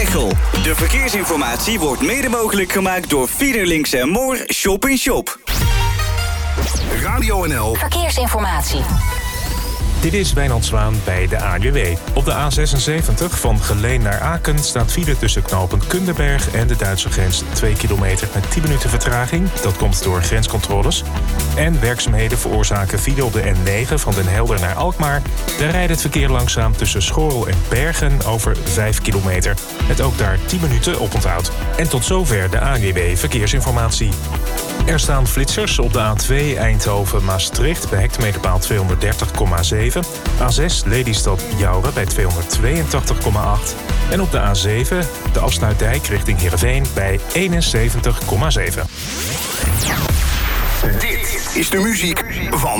Veghel. De verkeersinformatie wordt mede mogelijk gemaakt door Fiederlinks & Moor Shop in Shop. Radio NL Verkeersinformatie. Dit is Wijnand Zwaan bij de ANWB. Op de A76 van Geleen naar Aken staat file tussen knooppunt Kunderberg en de Duitse grens 2 kilometer met 10 minuten vertraging. Dat komt door grenscontroles. En werkzaamheden veroorzaken file op de N9 van Den Helder naar Alkmaar. Daar rijdt het verkeer langzaam tussen Schorrel en Bergen over 5 kilometer. Met ook daar 10 minuten oponthoud. En tot zover de ANWB Verkeersinformatie. Er staan flitsers op de A2 Eindhoven-Maastricht bij hectometerpaal 230,7. A6 Lelystad-Jouren bij 282,8. En op de A7 de afsluitdijk richting Heerenveen bij 71,7. Dit is de muziek van